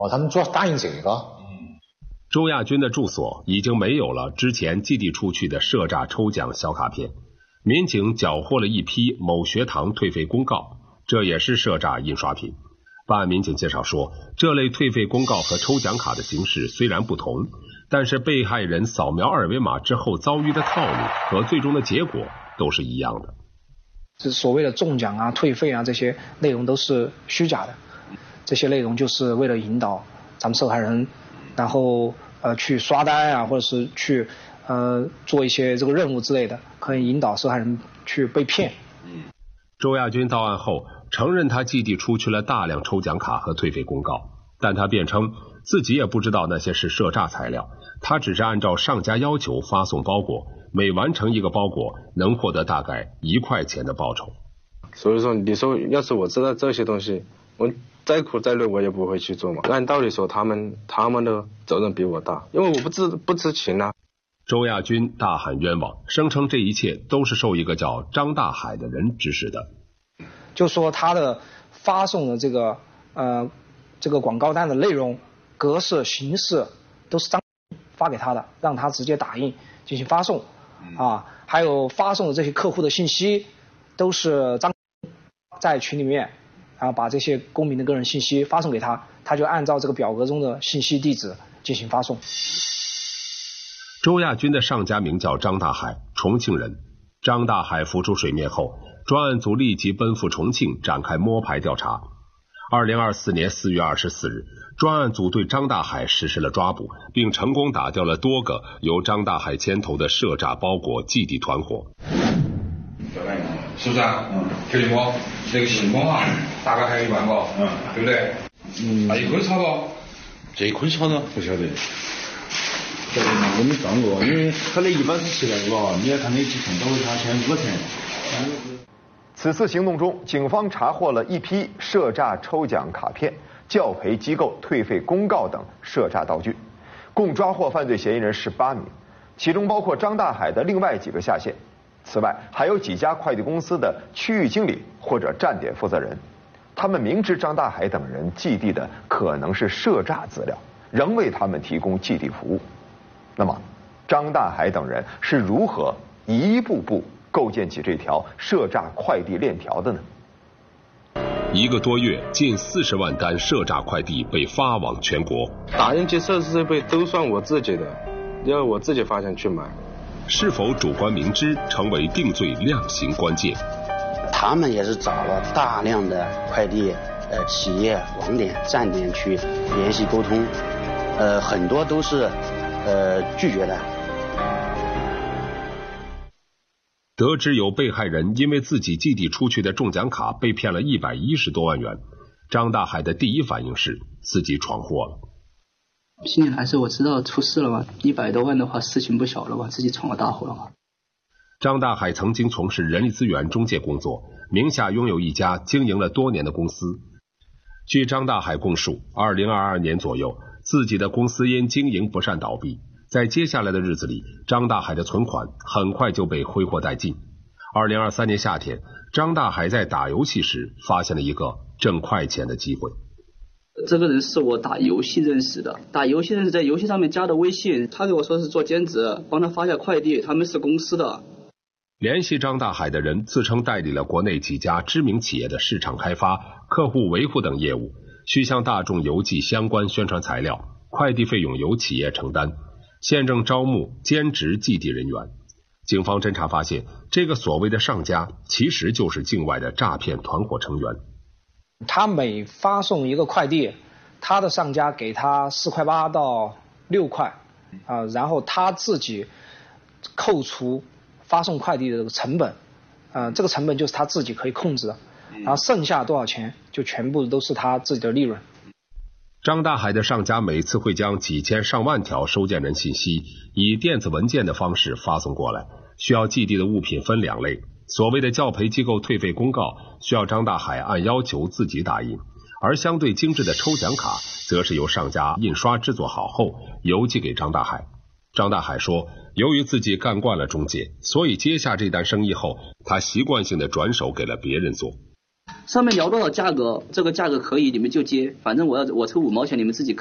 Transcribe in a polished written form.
他们主要答应这个。 周亚军的住所已经没有了之前寄递出去的赊诈抽奖小卡片，民警缴获了一批某学堂退费公告，这也是赊诈印刷品。办案民警介绍说，这类退费公告和抽奖卡的形式虽然不同，但是被害人扫描二维码之后遭遇的套路和最终的结果都是一样的。 这所谓的中奖啊、退费啊，这些内容都是虚假的，这些内容就是为了引导咱们受害人，然后去刷单啊，或者是去做一些这个任务之类的，可以引导受害人去被骗。 周亚军到案后承认他寄递出去了大量抽奖卡和退费公告，但他辩称自己也不知道那些是赊诈材料，他只是按照上家要求发送包裹，每完成一个包裹能获得大概1块钱的报酬。 所以说你说要是我知道这些东西，我再苦再累我也不会去做嘛。按道理说他们的责任比我大，因为我不知情啊。 周亚军大喊冤枉，声称这一切都是受一个叫张大海的人指使的。 就说他的发送的这个广告单的内容、格式、形式都是张发给他的，让他直接打印进行发送啊。还有发送的这些客户的信息都是张在群里面把这些公民的个人信息发送给他，他就按照这个表格中的信息地址进行发送。 周亚军的上家名叫张大海，重庆人。张大海浮出水面后，专案组立即奔赴重庆展开摸排调查。2024年4月24日，专案组对张大海实施了抓捕，并成功打掉了多个由张大海牵头的赊诈包裹寄递团伙。 是不是啊？确定不？这个信封啊，大概还有1万个，对不对？那也可以查不？ 这也可以查的，不晓得。我没算过，因为他那一般是700多，你要看那几份都是他先5钱。 此次行动中，警方查获了一批赊诈抽奖卡片、教培机构退费公告等赊诈道具，共抓获犯罪嫌疑人18名，其中包括张大海的另外几个下线。此外，还有几家快递公司的区域经理或者站点负责人，他们明知张大海等人寄递的可能是赊诈资料，仍为他们提供寄递服务。那么，张大海等人是如何一步步构建起这条赊诈快递链条的呢 ？1个多月，近40万单赊诈快递被发往全国。 打印机设备都算我自己的，要我自己花钱去买。 是否主观明知成为定罪量刑关键？ 他们也是找了大量的快递企业、网点、站点去联系沟通，很多都是拒绝的。 得知有被害人因为自己寄递出去的中奖卡被骗了110多万元，张大海的第一反应是自己闯祸了。 心里还是我知道出事了嘛，100多万的话事情不小了嘛，自己闯了大祸了嘛。 张大海曾经从事人力资源中介工作，名下拥有一家经营了多年的公司。据张大海供述，2022年左右，自己的公司因经营不善倒闭。在接下来的日子里，张大海的存款很快就被挥霍殆尽。2023年夏天，张大海在打游戏时发现了一个挣快钱的机会。 这个人是我打游戏认识的，在游戏上面加的微信，他给我说是做兼职，帮他发下快递，他们是公司的。 联系张大海的人自称代理了国内几家知名企业的市场开发、客户维护等业务，需向大众邮寄相关宣传材料，快递费用由企业承担。现正招募兼职寄递人员。警方侦查发现，这个所谓的上家其实就是境外的诈骗团伙成员。 他每发送一个快递，他的上家给他4.8块到6块然后他自己扣除发送快递的这个成本，这个成本就是他自己可以控制的，然后剩下多少钱就全部都是他自己的利润。 张大海的上家每次会将几千上万条收件人信息以电子文件的方式发送过来，需要寄递的物品分2类。所谓的教培机构退费公告需要张大海按要求自己打印，而相对精致的抽奖卡则是由上家印刷制作好后邮寄给张大海。张大海说，由于自己干惯了中介，所以接下这单生意后，他习惯性的转手给了别人做。 上面聊多少价格，这个价格可以你们就接，反正我抽5毛钱你们自己